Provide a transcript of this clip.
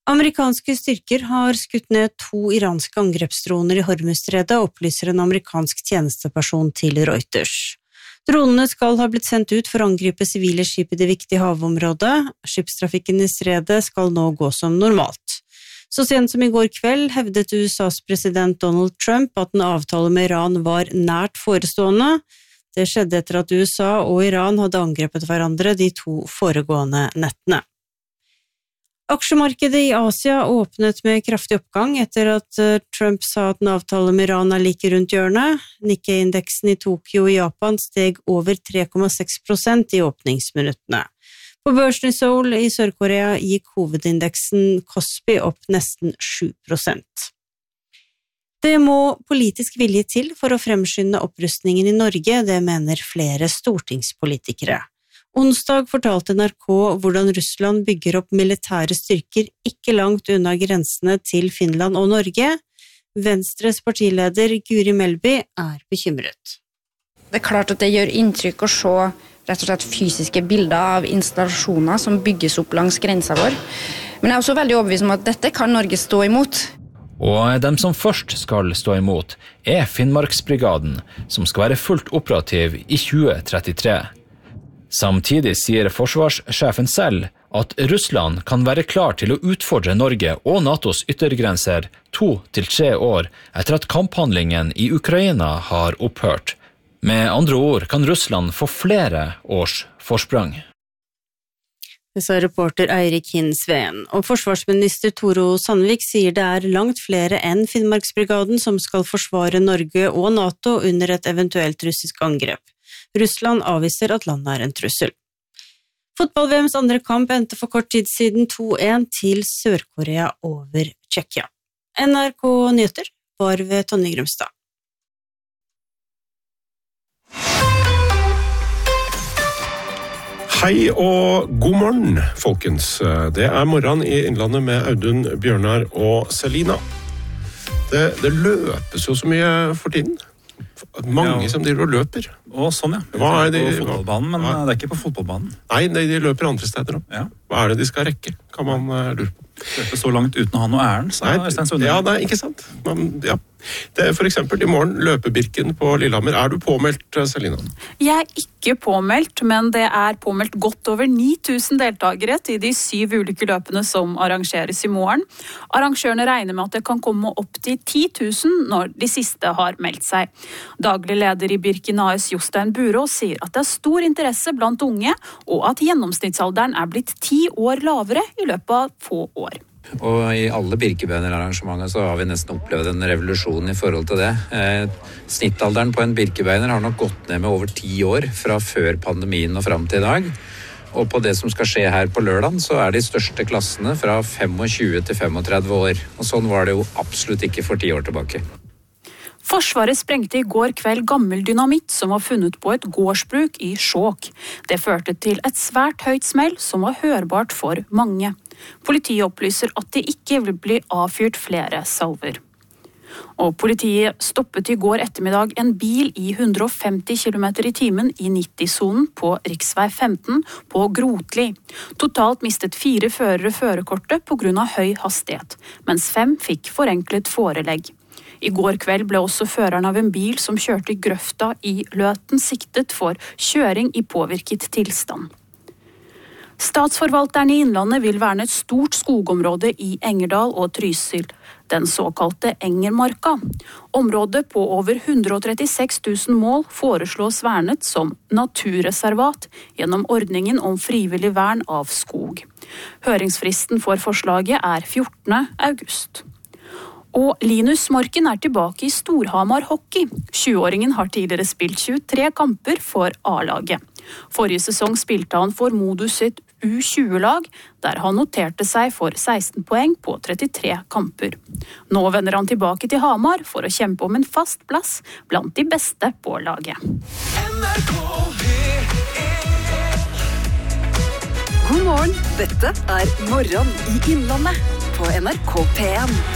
Amerikanske styrker har skutt ned 2 iranske angrepsdroner i Hormuzstredet, opplyser en amerikansk tjenesteperson til Reuters. Dronene skal ha blitt sendt ut for å angripe sivile skip i det viktige havområdet. Skipstrafikken i stredet skal nå gå som normalt. Så sent som i går kveld hevdet USAs president Donald Trump at en avtale med Iran var nært forestående. Det skjedde etter at USA og Iran hadde angrepet hverandre de 2 foregående nettene. Aksjemarkedet i Asia åpnet med kraftig oppgang etter at Trump sa at en avtale med Iran er like rundt hjørnet. Nikkei-indeksen i Tokyo i Japan steg over 3,6% i åpningsminuttene. På børsen i Seoul i Sør-Korea gikk hovedindeksen Kospi opp nesten 7%. Det må politisk vilje til for å fremskynde opprustningen i Norge, det mener flere stortingspolitikere. Onsdag fortalte NRK hvordan Russland bygger opp militære styrker ikke langt unna grensene til Finland og Norge. Venstres partileder Guri Melby er bekymret. Det klart at det gjør inntrykk å se rett og slett fysiske bilder av installasjoner som bygges opp langs grensa vår. Men jeg er også veldig overbevist om at dette kan Norge stå imot. Og dem som først skal stå imot er Finnmarksbrigaden, som skal være fullt operativ i 2033. Samtidig sier forsvarssjefen selv at Russland kan være klar til å utfordre Norge og NATOs yttergrenser 2 til 3 år etter at kamphandlingen i Ukraina har opphørt. Med andre ord kan Russland få flere års forsprang. Det sa reporter Eirik Hinsveen, og forsvarsminister Toro Sandvik sier det er langt flere enn Finnmarksbrigaden som skal forsvare Norge og NATO under et eventuelt russisk angrep. Russland avviser at landet er en trussel. Fotball-VMs andre kamp endte for kort tid siden 2-1 til Sør-Korea over Tsjekkia. NRK Nyheter var ved Tonje Grumstad. Hei og god morgen, folkens. Det er morgen i Innlandet med Audun, Bjørnar og Selina. Det løpes jo så mye for tiden. Mange som driver og løper. Og sånn, ja. Hva er det? På fotballbanen, men det er ikke på fotballbanen. Nei, de løper andre steder. Ja. Hva er det de skal rekke, kan man lure på. Løper så langt uten å ha noe æren, sa Øystein Sunde. Ja, det er ikke sant. Ja. Det er for eksempel i morgen løpebirken på Lillehammer. Er du påmeldt, Selina? Jeg er ikke påmeldt, men det er påmeldt godt over 9000 deltakere til de 7 ulike løpene som arrangeres i morgen. Arrangørene regner med at det kan komme opp til 10 000 når de siste har meldt seg. Daglig leder i Birken AS Jostein Burås sier at det er stor interesse blant unge, og at gjennomsnittsalderen er blitt 10 år lavere i løpet av få år. Og i alle Birkebeinerarrangementer så har vi nesten opplevd en revolusjon i forhold til det. Snittalderen på en Birkebeiner har nok gått ned med over 10 år fra før pandemien og frem til i dag. Og på det som skal skje her på lørdagen så er de største klassene fra 25 til 35 år. Og sånn var det jo absolutt ikke for 10 år tilbake. Forsvaret sprengte i går kveld gammel dynamitt som var funnet på et gårdsbruk i Skjåk. Det førte til et svært høyt smell som var hørbart for mange. Politiet opplyser at det ikke vil bli avfyrt flere salver. Og politiet stoppet i går ettermiddag en bil i 150 km i timen i 90-sonen på riksvei 15 på Grotli. Totalt mistet 4 førere førerkortet på grunn av høy hastighet, mens 5 fikk forenklet forelegg. I går kveld ble også føreren av en bil som kjørte i grøfta i Løten siktet for kjøring i påvirket tilstand. Statsforvalteren i Innlandet vil verne et stort skogområde i Engerdal og Trysil, den såkalte Engermarka. Området på over 136 000 mål foreslås vernet som naturreservat gjennom ordningen om frivillig vern av skog. Høringsfristen for forslaget er 14. august. Og Linus Morken er tilbake i Storhamar hockey. 20-åringen har tidligere spilt 23 kamper for A-laget. Forrige sesong spilte han for Modus sitt U20-lag, der han noterte seg for 16 poeng på 33 kamper. Nå vender han tilbake til Hamar for å kjempe om en fast plass blant de beste på laget. God morgen, dette er Morgen i Innlandet på NRK P1.